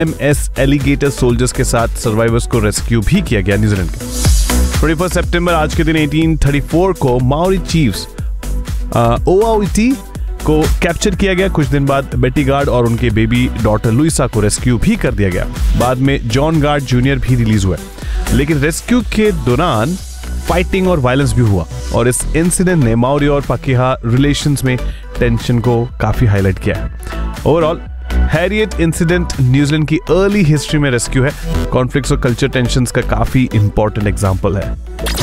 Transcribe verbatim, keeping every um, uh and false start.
M S alligator soldiers के साथ survivors को रेस्क्यू भी किया गया न्यूजीलैंड के। इक्कीस सितंबर आज के दिन अठारह सौ चौंतीस को माओरी चीफ्स ओआईटी को कैप्चर किया गया। कुछ दिन बाद बेटी गार्ड और उनके बेबी डॉटर लुइसा को रेस्क्यू भी कर दिया गया। बाद में जॉन गार्ड जूनियर भी रिलीज हुए, लेकिन रेस्क्यू के दौरान फाइटिंग और वायलेंस भी हुआ और इस इंसिडेंट ने माओरी और पाकेहा रिलेशंस में टेंशन को काफी हाईलाइट किया है। ओवरऑल हैरियट इंसिडेंट न्यूजीलैंड की अर्ली हिस्ट्री में रेस्क्यू है, कॉन्फ्लिक्ट्स और कल्चर टेंशंस का काफी इंपॉर्टेंट एग्जांपल है।